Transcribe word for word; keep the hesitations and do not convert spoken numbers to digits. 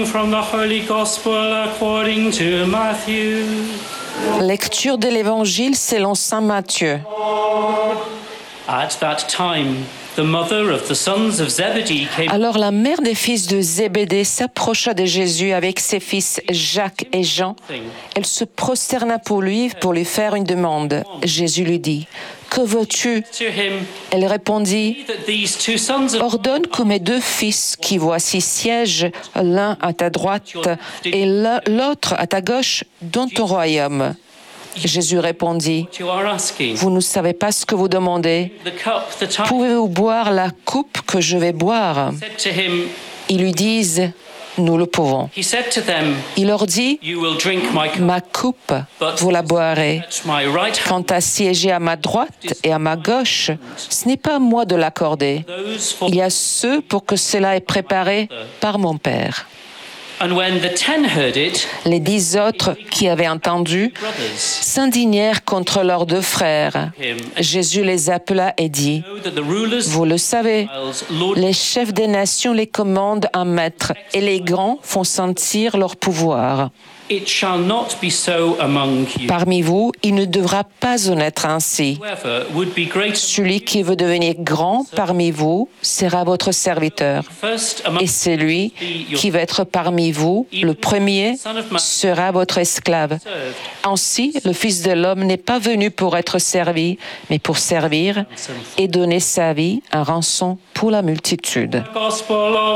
from the Holy Gospel according to Matthew. Lecture de l'Évangile selon saint Matthieu. At that time, the mother of the sons of Zebedee came. Alors la mère des fils de Zébédée s'approcha de Jésus avec ses fils Jacques et Jean. Elle se prosterna pour lui pour lui faire une demande. Jésus lui dit, « Que veux-tu » To him, Elle répondit, that these two sons « of Ordonne que mes deux fils qui voici siègent, l'un à ta droite et l'autre à ta gauche, dans ton royaume. » Jésus répondit, you are asking. « Vous ne savez pas ce que vous demandez. The cup that I Pouvez-vous boire la coupe que je vais boire ?» said to him, Ils lui disent, « Nous le pouvons. he said to them, » Il leur dit, you will drink my « cup, Ma coupe, vous la boirez. at my right hand. Quant à siéger à ma droite et à ma gauche, ce n'est pas à moi de l'accorder. Those for Il y a ceux pour que cela est préparé par mon Père. » And when the ten heard it, Les dix autres qui avaient entendu brothers, s'indignèrent contre leurs deux frères. Jésus les appela et dit, know that the rulers « Vous le savez, Lord les chefs des nations les commandent un maître et les grands font sentir leur pouvoir. it shall not be so among you. Parmi vous, il ne devra pas en être ainsi. Whoever would be great Celui qui veut devenir grand parmi vous sera votre serviteur. first among Et celui qui va être parmi vous, le premier, sera votre esclave. Ainsi, le Fils de l'homme n'est pas venu pour être servi, mais pour servir et donner sa vie en rançon pour la multitude. Gospel of